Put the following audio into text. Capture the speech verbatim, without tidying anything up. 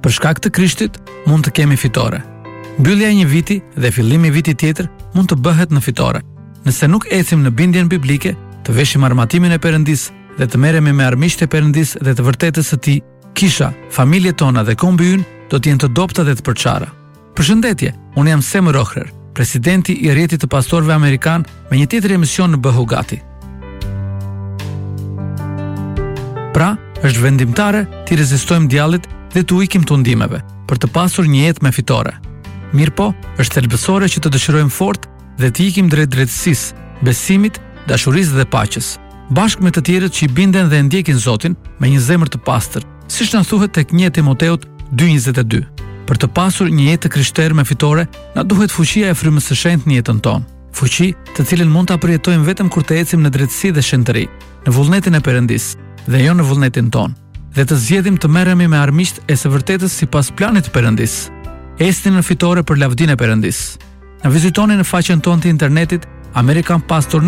Për shkak të Krishtit mund të kemi fitore. Mbyllja e një viti dhe fillimi i vitit tjetër mund të bëhet në fitore. Nëse nuk ecim në bindjen biblike, të veshim armatimin e Perëndis dhe të merremi me armiqtë e Perëndis dhe të vërtetës së Tij, kisha, familjet tona dhe kombi ynë do të jenë të dobta dhe të përçara. Përshëndetje, unë jam Semër Ohrer, presidenti i rrjetit të pastorëve amerikan me një tjetër emision në Bëhugati. Pra, është vendimtare të rezistojmë djallit dhe të ikim të ndimeve, për të pasur një jetë me fitore. Mirë po, është thelbësore që të dëshirojmë fort dhe të ikim drejt drejtësisë, besimit, dashurisë dhe paqes, bashkë me të tjerët që i binden dhe ndjekin Zotin me një zemër të pastër, siç na thuhet tek një Timoteut dy njëzet e dy. Për të pasur një jetë krishterë me fitore, na duhet fuqia e frymës së shenjtë në jetën tonë. Fuqi të cilën mund ta përjetojmë vetëm kur të ecim në drejtësi dhe shenjtëri, në vullnetin e Perëndis, dhe jo në vullnetin tonë, dhe të zgjedhim të merremi me armiqtë e së vërtetës sipas planit të Perëndis. Esni në fitore për lavdinë e Perëndis. Na vizitoni në faqen tonë të internetit American Pastor